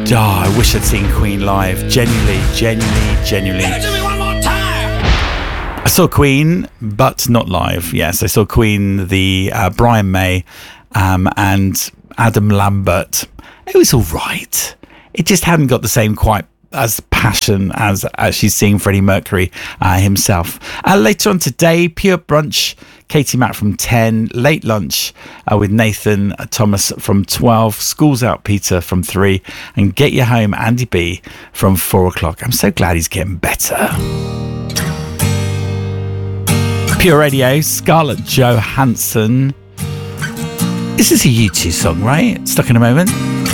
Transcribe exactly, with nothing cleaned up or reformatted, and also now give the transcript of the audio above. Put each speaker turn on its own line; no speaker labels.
Oh, I wish I'd seen Queen live. Genuinely, genuinely, genuinely.
Give it to me one more time.
I saw Queen, but not live. Yes, I saw Queen, the uh, Brian May um, and Adam Lambert. It was all right. It just hadn't got the same quite as passion as actually seeing Freddie Mercury uh, himself. Uh, later on today, Pure Brunch, Katie Mack from ten, Late Lunch uh, with Nathan Thomas from twelve, School's Out Peter from three, and Get You Home Andy B from four o'clock. I'm so glad he's getting better. Pure Radio, Scarlett Johansson. This is a U two song, right? Stuck in a Moment.